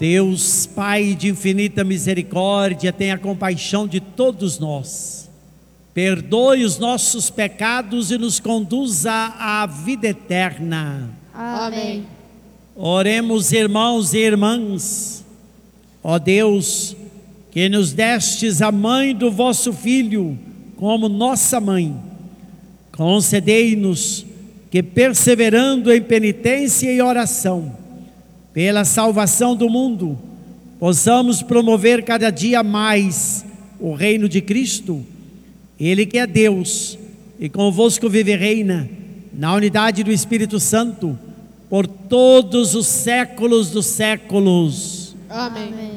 Deus, Pai de infinita misericórdia, tenha compaixão de todos nós. Perdoe os nossos pecados e nos conduza à vida eterna. Amém. Oremos, irmãos e irmãs. Ó Deus, que nos destes a mãe do vosso Filho como nossa mãe, concedei-nos que, perseverando em penitência e oração, pela salvação do mundo, possamos promover cada dia mais o reino de Cristo, Ele que é Deus e convosco vive e reina, na unidade do Espírito Santo, por todos os séculos dos séculos. Amém.